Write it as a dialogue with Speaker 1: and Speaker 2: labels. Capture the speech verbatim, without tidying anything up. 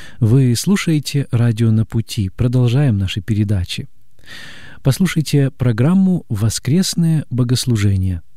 Speaker 1: Вы слушаете «Радио на пути». Продолжаем наши передачи. Послушайте программу «Воскресное богослужение».